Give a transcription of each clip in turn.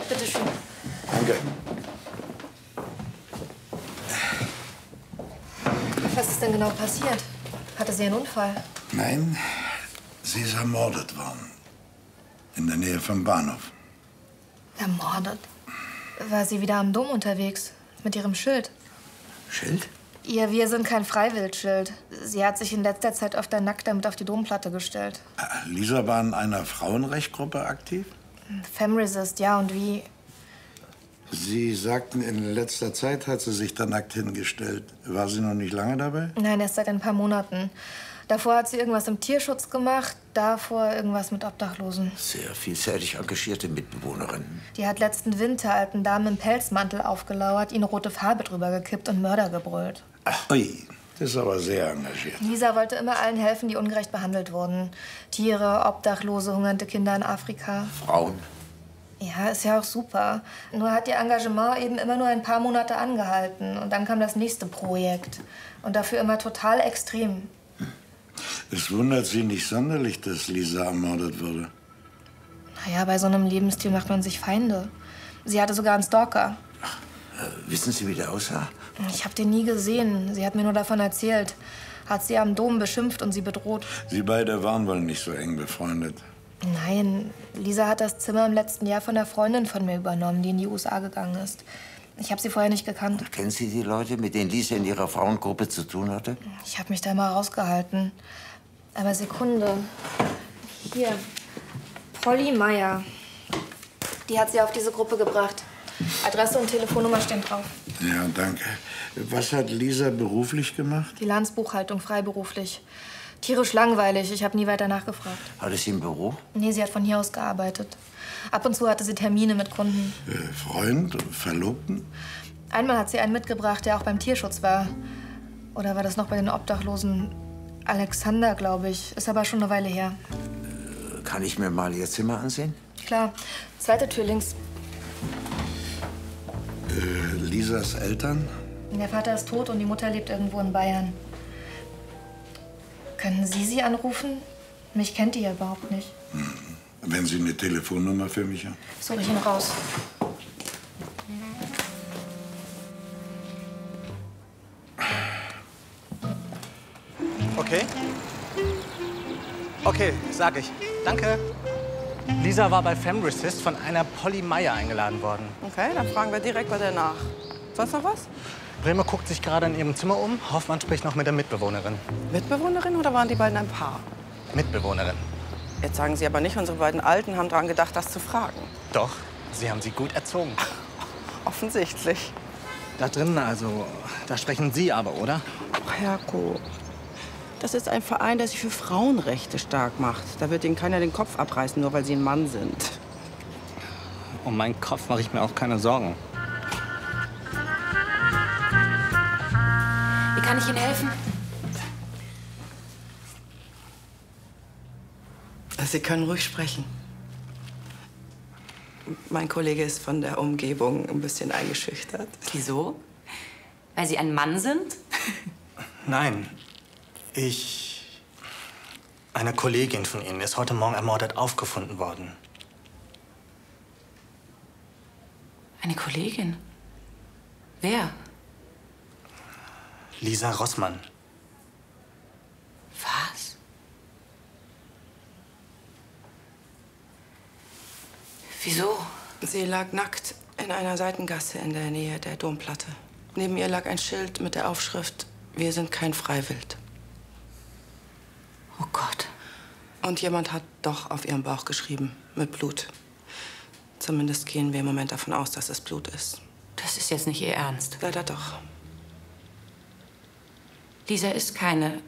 bitteschön. Danke. Was ist denn genau passiert? Hatte sie einen Unfall? Nein, sie ist ermordet worden. In der Nähe vom Bahnhof. Ermordet? War sie wieder am Dom unterwegs? Mit ihrem Schild? Schild? Ihr Wir sind kein Freiwildschild. Sie hat sich in letzter Zeit öfter nackt damit auf die Domplatte gestellt. Lisa war in einer Frauenrechtgruppe aktiv? Femresist, ja, und wie? Sie sagten, in letzter Zeit hat sie sich da nackt hingestellt. War sie noch nicht lange dabei? Nein, erst seit ein paar Monaten. Davor hat sie irgendwas im Tierschutz gemacht, davor irgendwas mit Obdachlosen. Sehr vielseitig engagierte Mitbewohnerin. Die hat letzten Winter alten Damen im Pelzmantel aufgelauert, ihnen rote Farbe drüber gekippt und Mörder gebrüllt. Ach, ui, das ist aber sehr engagiert. Lisa wollte immer allen helfen, die ungerecht behandelt wurden. Tiere, Obdachlose, hungernde Kinder in Afrika. Frauen. Ja, ist ja auch super. Nur hat ihr Engagement eben immer nur ein paar Monate angehalten. Und dann kam das nächste Projekt. Und dafür immer total extrem. Es wundert Sie nicht sonderlich, dass Lisa ermordet wurde. Naja, bei so einem Lebensstil macht man sich Feinde. Sie hatte sogar einen Stalker. Wissen Sie, wie der aussah? Ich habe den nie gesehen. Sie hat mir nur davon erzählt. Hat sie am Dom beschimpft und sie bedroht. Sie beide waren wohl nicht so eng befreundet. Nein, Lisa hat das Zimmer im letzten Jahr von einer Freundin von mir übernommen, die in die USA gegangen ist. Ich habe sie vorher nicht gekannt. Kennen Sie die Leute, mit denen Lisa in ihrer Frauengruppe zu tun hatte? Ich habe mich da mal rausgehalten. Aber Sekunde. Hier. Polly Meyer. Die hat sie auf diese Gruppe gebracht. Adresse und Telefonnummer stehen drauf. Ja, danke. Was hat Lisa beruflich gemacht? Bilanzbuchhaltung, freiberuflich. Tierisch langweilig. Ich habe nie weiter nachgefragt. Hatte sie im Büro? Nee, sie hat von hier aus gearbeitet. Ab und zu hatte sie Termine mit Kunden. Freund, Verlobten? Einmal hat sie einen mitgebracht, der auch beim Tierschutz war. Oder war das noch bei den Obdachlosen? Alexander, glaube ich. Ist aber schon eine Weile her. Kann ich mir mal ihr Zimmer ansehen? Klar. Zweite Tür links. Lisas Eltern? Der Vater ist tot und die Mutter lebt irgendwo in Bayern. Können Sie sie anrufen? Mich kennt die ja überhaupt nicht. Wenn Sie eine Telefonnummer für mich haben. Suche ich ihn raus. Okay. Okay, sag ich. Danke. Lisa war bei Femresist von einer Polly Meyer eingeladen worden. Okay, dann fragen wir direkt bei der nach. Sonst noch was? Bremer guckt sich gerade in ihrem Zimmer um. Hoffmann spricht noch mit der Mitbewohnerin. Mitbewohnerin oder waren die beiden ein Paar? Mitbewohnerin. Jetzt sagen Sie aber nicht, unsere beiden Alten haben daran gedacht, das zu fragen. Doch, sie haben sie gut erzogen. Offensichtlich. Da drinnen also, da sprechen Sie aber, oder? Herko, das ist ein Verein, der sich für Frauenrechte stark macht. Da wird Ihnen keiner den Kopf abreißen, nur weil Sie ein Mann sind. Um meinen Kopf mache ich mir auch keine Sorgen. Wie kann ich Ihnen helfen? Sie können ruhig sprechen. Mein Kollege ist von der Umgebung ein bisschen eingeschüchtert. Wieso? Weil Sie ein Mann sind? Nein, Eine Kollegin von Ihnen ist heute Morgen ermordet aufgefunden worden. Eine Kollegin? Wer? Lisa Rossmann. Was? Wieso? Sie lag nackt in einer Seitengasse in der Nähe der Domplatte. Neben ihr lag ein Schild mit der Aufschrift: Wir sind kein Freiwild. Oh Gott. Und jemand hat doch auf ihrem Bauch geschrieben, mit Blut. Zumindest gehen wir im Moment davon aus, dass es Blut ist. Das ist jetzt nicht Ihr Ernst. Leider doch. Lisa ist keine...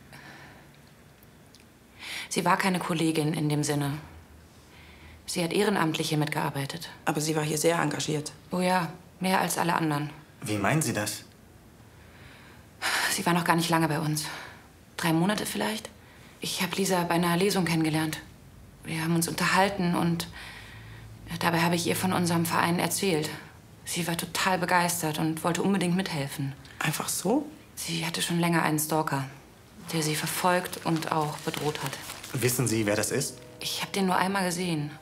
Sie war keine Kollegin in dem Sinne. Sie hat ehrenamtlich hier mitgearbeitet. Aber sie war hier sehr engagiert. Oh ja, mehr als alle anderen. Wie meinen Sie das? Sie war noch gar nicht lange bei uns. 3 Monate vielleicht. Ich habe Lisa bei einer Lesung kennengelernt. Wir haben uns unterhalten und dabei habe ich ihr von unserem Verein erzählt. Sie war total begeistert und wollte unbedingt mithelfen. Einfach so? Sie hatte schon länger einen Stalker, der sie verfolgt und auch bedroht hat. Wissen Sie, wer das ist? Ich habe den nur einmal gesehen.